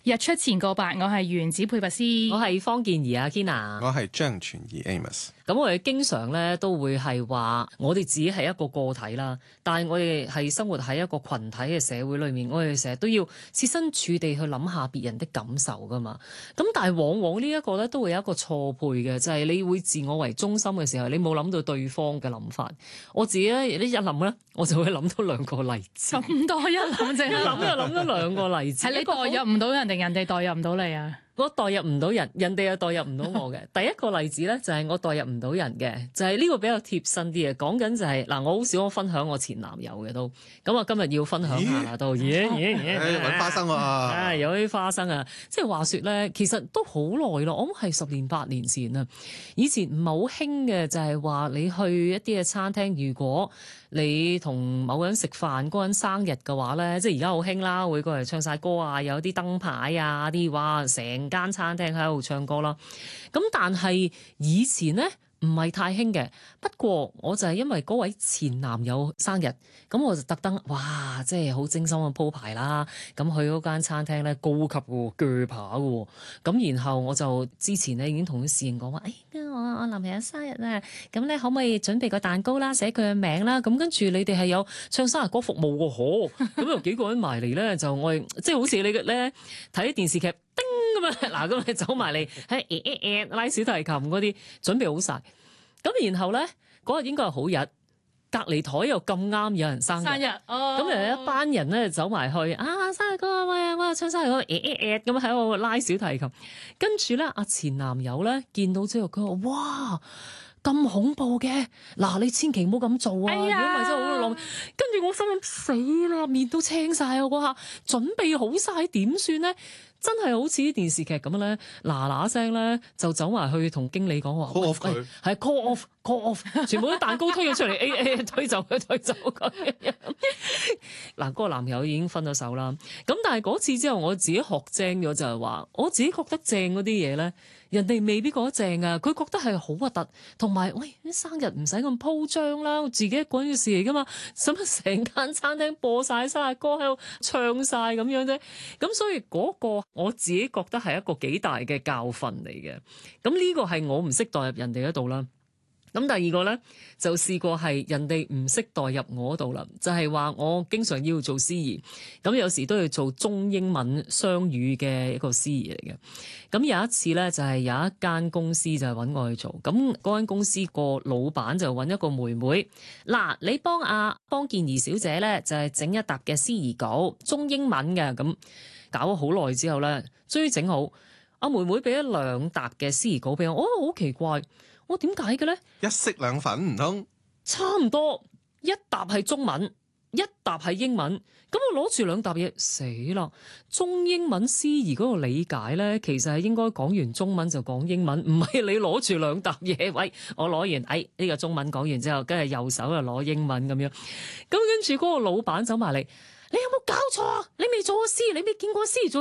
日出前個白，我係原子配拔師， 我係方健儀阿 Kina， 我係張傳儀 Amos。 咁我哋經常咧都會係話，我哋自己係一個個體啦，但係我哋係生活喺一個群體嘅社會裏面，我哋成日都要設身處地去諗下別人的感受噶嘛。咁但係往往呢一個咧都會有一個錯配嘅，就係你會自我為中心嘅時候，你冇諗到對方嘅諗法。我自己咧一諗咧，我就會諗到兩個例子。 咁多一諗啫， 一諗就諗到兩個例子。 係你代入唔到人定人哋代入唔到你啊？ 我代入唔到人，人哋又代入唔到我嘅。第一個例子咧就係我代入唔到人嘅，就係呢個比較貼身啲嘅。講緊就係嗱，我好少分享我前男友嘅都，咁啊今日要分享下啦都， 搵花生喎， 有啲花生啊！即係話說咧，其實都好耐咯，我諗係10年8年前啦。以前唔係好興嘅，就係話你去一啲嘅餐廳，如果你同某個人食飯，嗰個人生日嘅話咧，即係而家好興啦，會過嚟唱晒歌啊，有啲燈牌啊，啲哇成間餐廳喺度唱歌啦。咁但係以前咧唔係太興嘅，不過我就係因為嗰位前男友生日，咁我就特登哇，即係好精心嘅鋪排啦。咁去嗰間餐廳咧高級嘅鋸扒嘅，咁然後我就之前咧已經同啲侍應講話，我男朋友生日啊，咁咧可唔可以準備個蛋糕啦，寫佢嘅名啦，咁跟住你哋係有唱生日歌服務喎，咁有幾個人埋嚟咧，就我即係好似你嘅咧睇電視劇叮咁樣，嗱咁你走埋嚟喺拉小提琴嗰啲準備好晒。咁然後咧嗰日應該係好日，隔離台又咁啱有人生日，咁有一班人咧走埋去生日歌喂唱生日歌咁喺度拉小提琴，跟住咧阿前男友咧見到之後佢話哇咁恐怖嘅，嗱你千祈唔好咁做啊，如果唔係真係好浪。跟住我心諗死啦，面都青晒啊！嗰下準備好晒點算咧？真係好似啲電視劇咁咧，嗱嗱聲咧就走埋去同經理講話 call off 佢， 係 call off， 全部啲蛋糕推咗出嚟，推走佢。嗱，嗰個男友已經分咗手啦。咁但係嗰次之後，我自己學精咗就係話，我自己覺得正嗰啲嘢咧，人哋未必覺得正啊。佢覺得係好核突，同埋喂啲生日唔使咁鋪張啦，自己一個人嘅事嚟噶嘛，使乜成間餐廳播晒生日歌喺度唱晒咁樣啫？咁所以嗰個我自己覺得係一個幾大嘅教訓嚟嘅。咁呢個係我唔識代入人哋嗰度啦。咁第二個咧就試過係人哋唔識代入我度啦，就係話我經常要做司儀，咁有時都要做中英文雙語嘅一個司儀嚟嘅。咁有一次咧就係有一間公司就係揾我去做，咁嗰間公司個老闆就揾一個妹妹，嗱你幫方健儀小姐咧就係整一沓嘅司儀稿，中英文嘅，咁搞咗好耐之後咧，終於整好，阿妹妹俾咗2沓嘅司儀稿俾我，好奇怪。我點解嘅咧？ 一式兩份唔通？ 差唔多，一沓係中文，一沓係英文。咁我攞住2沓嘢，死啦！中英文司儀嗰個理解咧，其實係應該講完中文就講英文，唔係你攞住2沓嘢。喂，我攞完，呢個中文講完之後，跟住右手就攞英文咁樣。咁跟住嗰個老闆走埋嚟，你有冇搞錯啊？你未做過司儀，你未見過司儀做